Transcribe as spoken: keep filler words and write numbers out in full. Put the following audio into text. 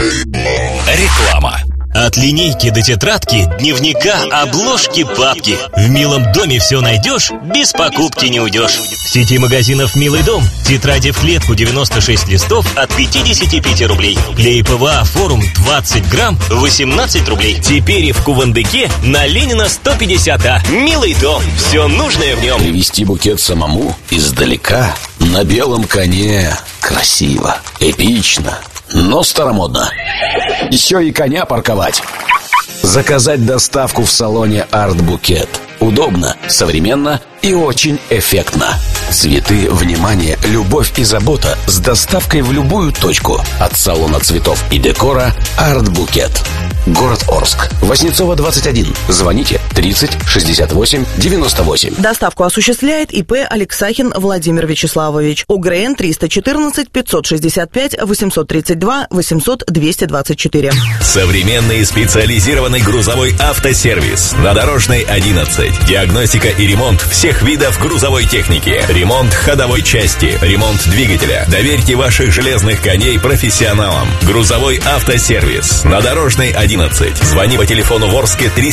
Реклама. От линейки до тетрадки, дневника, обложки, папки. В «Милом доме» все найдешь, без покупки не уйдешь. В сети магазинов «Милый дом» тетради в клетку девяносто шесть листов от пятьдесят пять рублей. Клей ПВА «Форум» двадцать грамм восемнадцать рублей. Теперь и в Кувандыке на Ленина сто пятьдесят А. «Милый дом». Все нужное в нем. Привезти букет самому издалека на белом коне. Красиво, эпично, но старомодно. Еще и коня парковать. Заказать доставку в салоне Арт Букет. Удобно, современно и очень эффектно. Цветы, внимание, любовь и забота с доставкой в любую точку. От салона цветов и декора Арт Букет. Город Орск. Воснецова, двадцать один. Звоните тридцать шестьдесят восемь девяносто восемь. Доставку осуществляет ИП Алексахин Владимир Вячеславович. УГРН триста четырнадцать пятьсот шестьдесят пять восемьсот тридцать два восемьсот двести двадцать четыре. Современный специализированный грузовой автосервис на Дорожной одиннадцать. Диагностика и ремонт всех видов грузовой техники. Ремонт ходовой части, ремонт двигателя. Доверьте ваших железных коней профессионалам. Грузовой автосервис на Дорожной одиннадцать. Звони по телефону в Орске триста